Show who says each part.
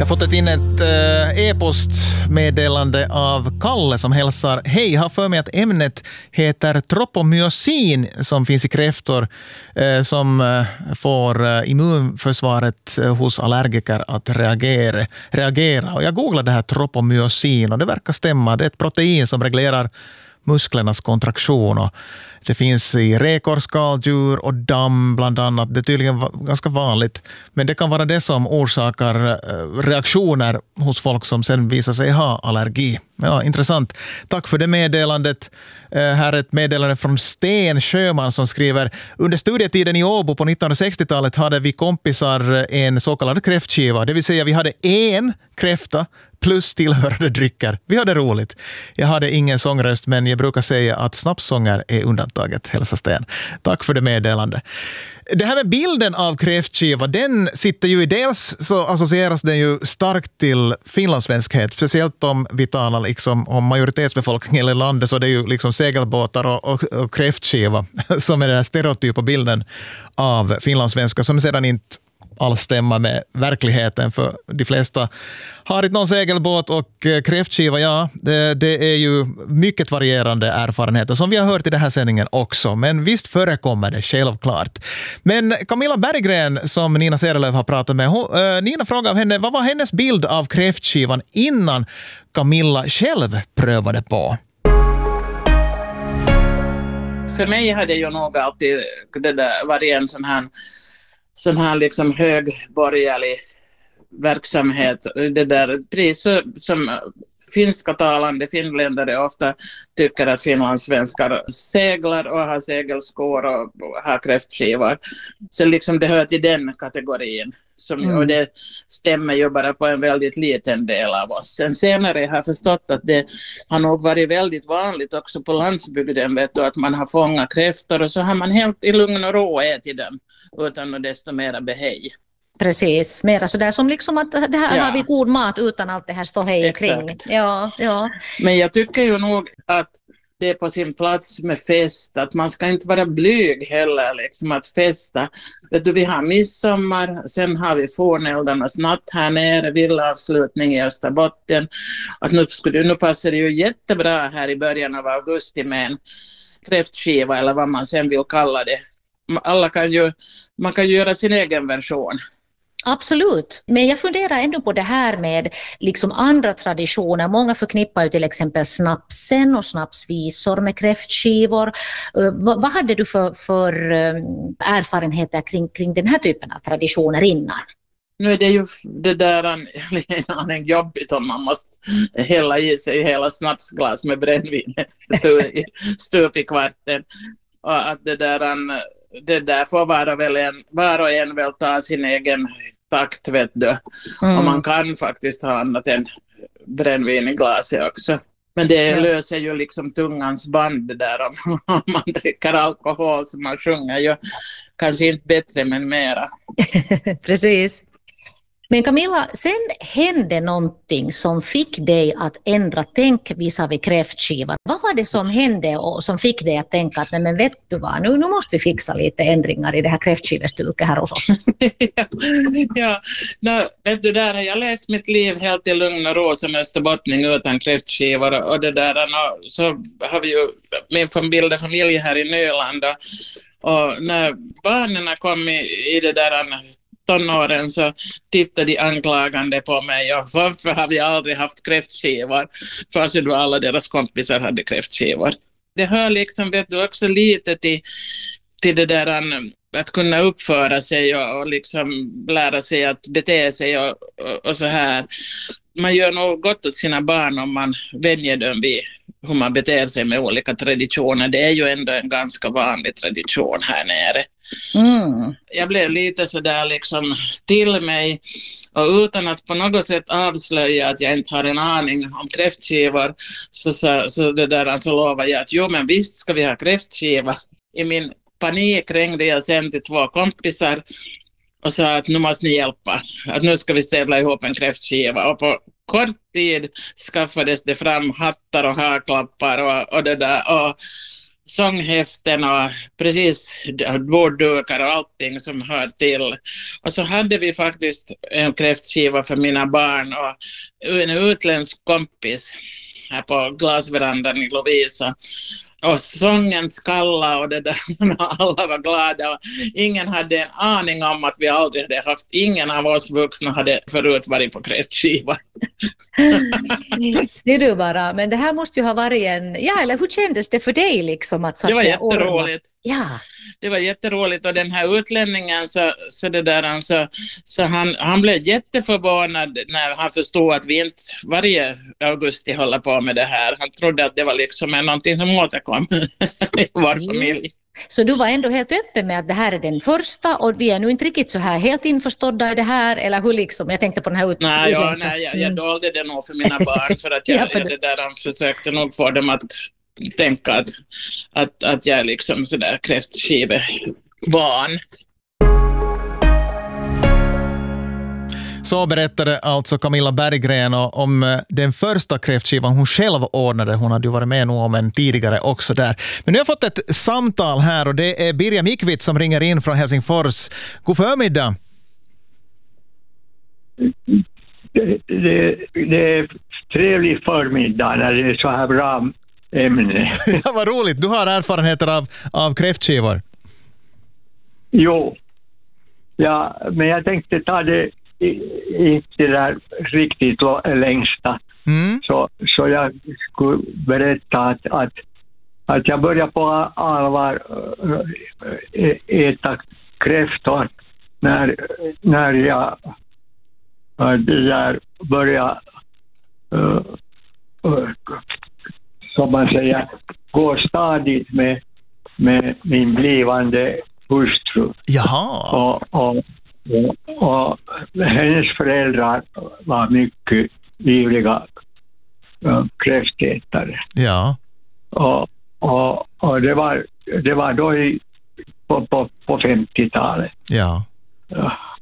Speaker 1: Jag har fått in ett e-postmeddelande av Kalle som hälsar: hej, har för mig att ämnet heter tropomyosin som finns i kräftor som får immunförsvaret hos allergiker att reagera. Och jag googlade det här tropomyosin och det verkar stämma. Det är ett protein som reglerar musklernas kontraktion och det finns i räkor, skaldjur och damm bland annat. Det är tydligen ganska vanligt. Men det kan vara det som orsakar reaktioner hos folk som sen visar sig ha allergi. Ja, intressant. Tack för det meddelandet. Här är ett meddelande från Sten Sjöman som skriver: under studietiden i Åbo på 1960-talet hade vi kompisar en så kallad kräftskiva. Det vill säga vi hade en kräfta plus tillhörande drycker. Vi hade roligt. Jag hade ingen sångröst men jag brukar säga att snappsånger är undantaget. Hälsa Sten. Tack för det meddelande. Det här med bilden av kräftskiva, den sitter ju i dels så associeras den ju starkt till finlandssvenskhet. Speciellt om vi talar liksom om majoritetsbefolkningen eller landet, så det är ju liksom segelbåtar och kräftskiva som är den här stereotypa bilden av finlandssvenskar som sedan inte alls stämmer med verkligheten, för de flesta har inte någon segelbåt och kräftskiva, ja, det är ju mycket varierande erfarenheter som vi har hört i den här sändningen också, men visst förekommer det självklart. Men Camilla Berggren som Nina Sedelöv har pratat med, Nina frågade av henne, vad var hennes bild av kräftskivan innan Camilla själv prövade på?
Speaker 2: För mig hade ju nog alltid det där varit en sån här liksom högborgerlig verksamhet. Det där priset som finska talande finländare ofta tycker att finlandssvenskar seglar och har segelskor och har kräftskivor. Så liksom det hör till den kategorin. Och det stämmer ju bara på en väldigt liten del av oss. Sen senare har jag förstått att det har nog varit väldigt vanligt också på landsbygden, vet du, att man har fångat kräftor och så har man helt i lugn och ro ätit dem utan att desto mera behej.
Speaker 3: Precis, mera sådär som liksom att det här har vi god mat utan allt det här ståhej kring. Ja.
Speaker 2: Men jag tycker ju nog att det är på sin plats med fest, att man ska inte vara blyg heller liksom att festa. Vet du, vi har midsommar, sen har vi forneldarnas natt här nere, villavslutning i Österbotten. Att nu passar det ju jättebra här i början av augusti med en kräftskiva eller vad man sen vill kalla det. Man kan ju göra sin egen version.
Speaker 3: Absolut, men jag funderar ändå på det här med liksom andra traditioner. Många förknippar ju till exempel snapsen och snapsvisor med kräftskivor. Vad hade du för erfarenheter kring den här typen av traditioner innan?
Speaker 2: Nu är det ju det där en jobbigt om man måste hälla i sig hela snapsglas med brännvin stup i kvarten. Och att det där får var och en väl ta sin egen takt, vet du. Och man kan faktiskt ha annat än brännvin i glaset också. Men det löser ju liksom tungans band det där om man dricker alkohol, så man sjunger ju kanske inte bättre men mera.
Speaker 3: Precis. Men Camilla, sen hände någonting som fick dig att ändra tänk visavi kräftskivan. Vad var det som hände och som fick dig att tänka att nej, men vet du vad, nu måste vi fixa lite ändringar i det här kräftskivestuket här hos oss? Vet du, där har jag läst mitt liv helt i lugn och ro som österbottning utan kräftskivor och det där. Så har vi ju min familj här i Nyland och när barnen kom i det där tonåren så tittade de anklagande på mig och varför har vi aldrig haft kräftskivor fast då alla deras kompisar hade kräftskivor. Det hör liksom, vet du, också lite till det där att kunna uppföra sig och liksom lära sig att bete sig och så här. Man gör nog gott åt sina barn om man vänjer dem vid hur man beter sig med olika traditioner. Det är ju ändå en ganska vanlig tradition här nere. Jag blev lite sådär liksom till mig och utan att på något sätt avslöja att jag inte har en aning om kräftskivor så det där så lovar jag att men visst ska vi ha kräftskiva. I min panik ringde jag sen till 2 kompisar och sa att nu måste ni hjälpa, att nu ska vi ställa ihop en kräftskiva och på kort tid skaffades det fram hattar och haklappar och det där sånghäften och precis borddukar och allting som hör till. Och så hade vi faktiskt en kräftskiva för mina barn och en utländsk kompis här på glasverandan i Lovisa. Och sången skalla och det där, alla var glada och ingen hade en aning om att vi aldrig hade haft, ingen av oss vuxna hade förut varit på kräftskiva.
Speaker 4: Ser du bara, men det här måste ju ha varit eller hur kändes det för dig liksom att så att
Speaker 3: det var
Speaker 4: säga,
Speaker 3: jätteroligt.
Speaker 4: Ja.
Speaker 3: Det var jätteroligt och den här utlänningen så han blev jätteförvånad när han förstod att vi inte varje augusti håller på med det här. Han trodde att det var liksom någonting som återkom i vår familj.
Speaker 4: Så du var ändå helt öppen med att det här är den första och vi är nu inte riktigt så här helt införstådda i det här, eller hur liksom? Jag tänkte på den här utländska.
Speaker 3: Nej, jag dolde det nog för mina barn för att jag försökte nog få dem att tänka att jag är liksom sådär kräftskivebarn.
Speaker 1: Så berättade alltså Camilla Berggren om den första kräftskivan hon själv ordnade. Hon hade ju varit med om en tidigare också där. Men nu har jag fått ett samtal här och det är Birja Mikvits som ringer in från Helsingfors. God förmiddag.
Speaker 5: Det är trevlig förmiddag när det är så här bra ämne.
Speaker 1: Ja, vad roligt. Du har erfarenheter av kräftskivor.
Speaker 5: Jo. Ja, men jag tänkte ta det inte där riktigt längsta. Så jag skulle berätta att jag började på allvar äta kräftor när jag började som man säger gå stadigt med min blivande hustru.
Speaker 1: Jaha.
Speaker 5: Och hennes föräldrar var mycket livliga kräftätare.
Speaker 1: Ja.
Speaker 5: Och det var då på 50-talet.
Speaker 1: Ja.